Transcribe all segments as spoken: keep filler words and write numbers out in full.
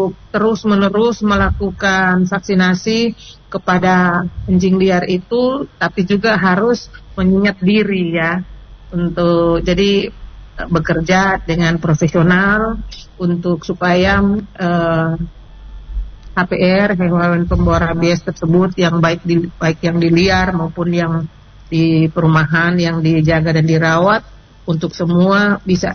untuk terus-menerus melakukan vaksinasi kepada anjing liar itu, tapi juga harus mengingat diri ya, untuk jadi bekerja dengan profesional untuk supaya uh, H P R, hewan pembawa rabies tersebut, yang baik di, baik yang di liar maupun yang di perumahan yang dijaga dan dirawat, untuk semua bisa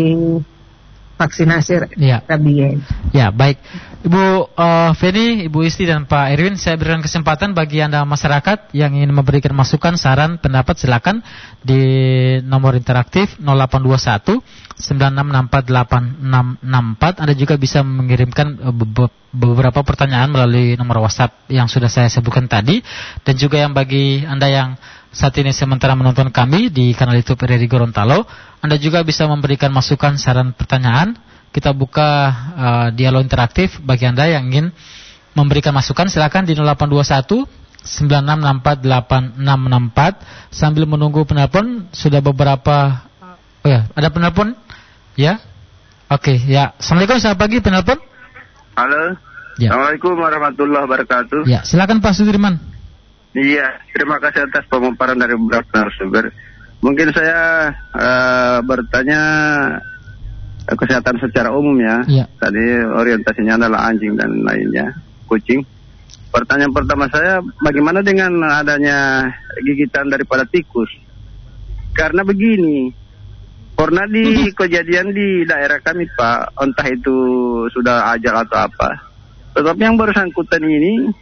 divaksinasi ya. Rabies. Ya, baik. Ibu uh, Feni, Ibu Isti dan Pak Erwin, saya berikan kesempatan bagi Anda masyarakat yang ingin memberikan masukan, saran, pendapat, silakan di nomor interaktif nol delapan dua satu sembilan enam enam empat delapan enam enam empat. Anda juga bisa mengirimkan uh, be- beberapa pertanyaan melalui nomor WhatsApp yang sudah saya sebutkan tadi, dan juga yang bagi Anda yang saat ini sementara menonton kami di kanal YouTube R R I Gorontalo, Anda juga bisa memberikan masukan, saran, pertanyaan. Kita buka uh, dialog interaktif bagi Anda yang ingin memberikan masukan, silakan di nol delapan dua satu sembilan enam enam empat delapan enam enam empat. Sambil menunggu penelpon, sudah beberapa oh ya, ada penelpon? Ya. Oke, okay, ya. Assalamualaikum, selamat pagi penelpon. Halo. Ya. Assalamualaikum warahmatullahi wabarakatuh. Ya, silakan Pak Sudirman. Iya, terima kasih atas pemaparan dari beberapa narasumber. Mungkin saya uh, bertanya uh, kesehatan secara umum ya. Iya. Tadi orientasinya adalah anjing dan lainnya, kucing. Pertanyaan pertama saya, bagaimana dengan adanya gigitan daripada tikus? Karena begini, pernah di kejadian di daerah kami Pak, entah itu sudah ajal atau apa, tetapi yang bersangkutan ini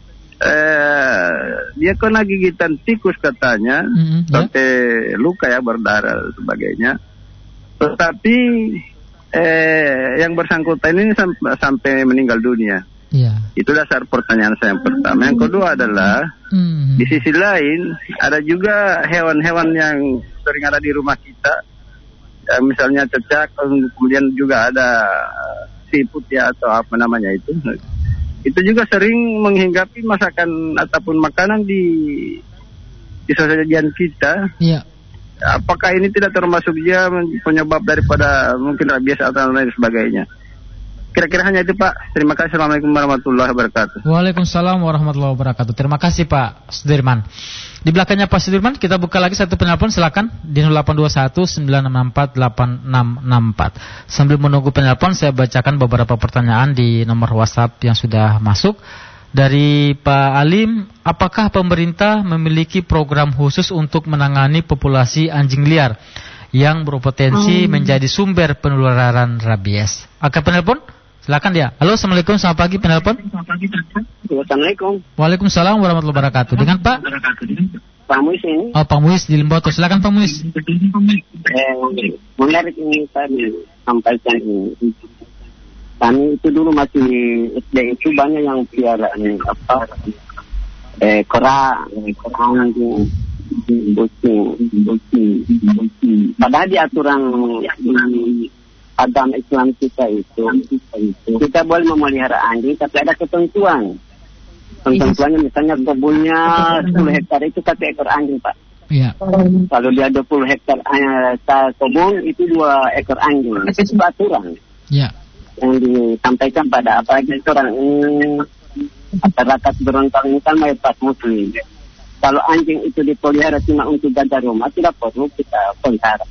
Eh, dia kena gigitan tikus katanya, mm-hmm, sampai ya. luka ya, berdarah dan sebagainya. Tetapi eh, yang bersangkutan ini sampai, sampai meninggal dunia. Yeah. Itu dasar pertanyaan saya yang pertama. Yang kedua adalah mm-hmm. di sisi lain ada juga hewan-hewan yang sering ada di rumah kita, ya, misalnya cecak, kemudian juga ada siput ya, atau apa namanya itu. Itu juga sering menghinggapi masakan ataupun makanan di di sajian kita. Iya. Apakah ini tidak termasuk dia penyebab daripada mungkin rabies atau lain sebagainya? Kira-kira hanya itu Pak. Terima kasih. Assalamualaikum warahmatullahi wabarakatuh. Waalaikumsalam warahmatullahi wabarakatuh. Terima kasih Pak Sudirman. Di belakangnya Pak Sudirman, kita buka lagi satu penelpon, silakan di nol delapan dua satu sembilan enam empat delapan enam enam empat. Sambil menunggu penelpon, saya bacakan beberapa pertanyaan di nomor WhatsApp yang sudah masuk. Dari Pak Alim, apakah pemerintah memiliki program khusus untuk menangani populasi anjing liar yang berpotensi hmm. menjadi sumber penularan rabies? Oke penelpon, silakan dia. Halo, assalamualaikum, selamat pagi penelpon. Assalamualaikum. Waalaikumsalam warahmatullahi wabarakatuh. Dengan Pak? Pak Muis ini. Oh, Pak Muis di Limboto. Silakan Pak Muis. Eh, menarik ini tadi sampaikan ini. Kami itu dulu masih S D itu banyak yang piara ini apa? Eh, kera, kera itu, bocing, bocing, bocing. Padahal di aturan di agama Islam kita itu, kita boleh memelihara anjing, tapi ada ketentuan. Ketentuannya misalnya kebunnya sepuluh hektar itu satu ekor anjing Pak. Iya. Kalau dia dua puluh hektar eh, kebun itu dua ekor anjing. Itu aturan. Iya. Yang disampaikan pada apalagi orang ini masyarakat Gorontalo ini kan mayoritas muslim. Kalau anjing itu dipelihara cuma untuk jaga rumah, tidak perlu kita pelihara.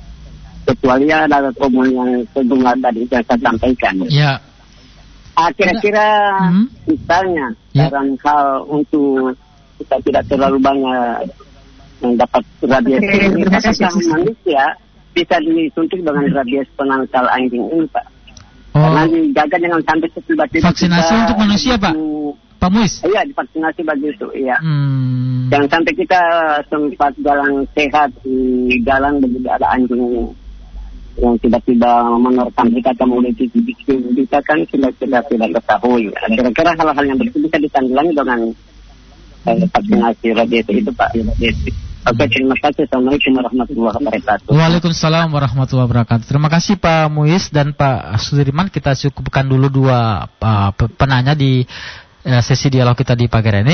Kecuali ada kebun yang sejumlah tadi yang saya sampaikan. Iya. Ah, kira-kira hmm? misalnya ya. Dalam hal untuk kita tidak terlalu banyak mendapat rabies ini, apakah manusia bisa disuntik dengan rabies penangkal anjing ini Pak? Oh. Karena dijaga jangan sampai tiba-tiba vaksinasi kita, untuk manusia Pak? Pak Muis? Iya, divaksinasi begitu, iya. Hmm. Jangan sampai kita sempat jalan sehat di jalan begitu ada anjing yang tiba-tiba menerkam kita, kemudian kita kan tidak tidak tidak ketahui. Kira-kira hal-hal yang begitu bisa ditanggulangi dengan eh, vaksinasi rabies itu Pak. Oke, terima kasih. Assalamualaikum warahmatullahi wabarakatuh. Waalaikumsalam warahmatullahi wabarakatuh. Terima kasih Pak Muis dan Pak Sudirman. Kita cukupkan dulu dua uh, penanya di uh, sesi dialog kita di pagi hari ini.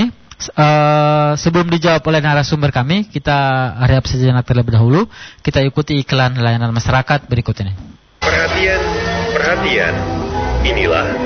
Uh, sebelum dijawab oleh narasumber kami, kita rehat sejenak terlebih dahulu. Kita ikuti iklan layanan masyarakat berikut ini. Perhatian, perhatian. Inilah